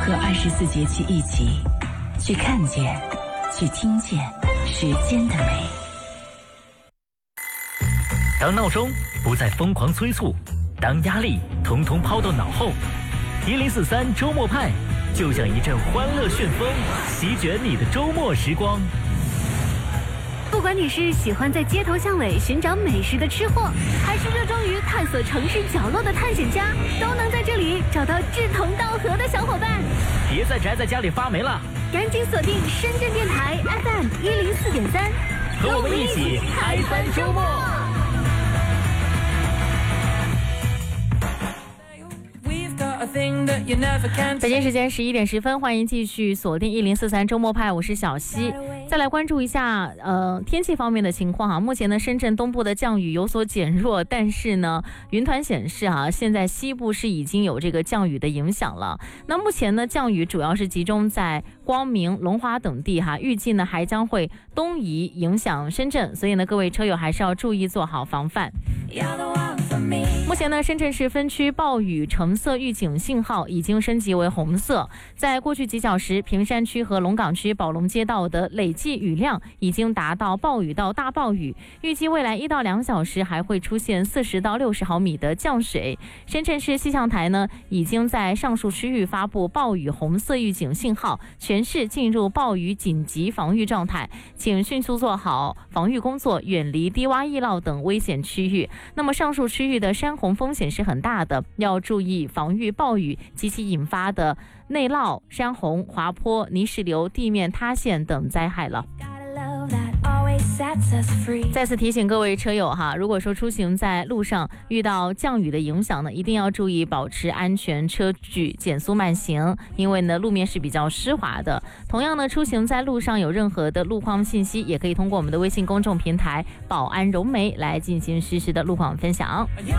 和24节气一起去看见，去听见时间的美。 当闹钟不再疯狂催促，当压力统统抛到脑后，1043周末派就像一阵欢乐旋风，席卷你的周末时光。 不管你是喜欢在街头巷尾寻找美食的吃货，还是热衷于探索城市角落的探险家，都能在这里找到志同道合的小伙伴。 别再宅在家里发霉了， 赶紧锁定深圳电台 FM 104.3， 和我们一起嗨翻周末。 北京时间11点10分，欢迎继续锁定1043周末派，我是小溪。再来关注一下天气方面的情况哈。目前呢，深圳东部的降雨有所减弱，但是呢，云团显示现在西部是已经有这个降雨的影响了。那目前呢，降雨主要是集中在光明、龙华等地哈，预计呢还将会东移影响深圳，所以呢，各位车友还是要注意做好防范。目前呢，深圳市分区暴雨橙色预警信号已经升级为红色。在过去几小时，坪山区和龙岗区宝龙街道的累计雨量已经达到暴雨到大暴雨，预计未来1到2小时还会出现40到60毫米的降水。深圳市气象台呢，已经在上述区域发布暴雨红色预警信号，全市进入暴雨紧急防御状态，请迅速做好防御工作，远离低洼易涝等危险区域。那么上述区域的山洪风险是很大的，要注意防御暴雨及其引发的内涝、山洪、滑坡、泥石流、地面塌陷等灾害了。再次提醒各位车友哈，如果说出行在路上遇到降雨的影响呢，一定要注意保持安全车距，减速慢行，因为呢路面是比较湿滑的。同样呢，出行在路上有任何的路况信息，也可以通过我们的微信公众平台保安融媒来进行实时的路况分享。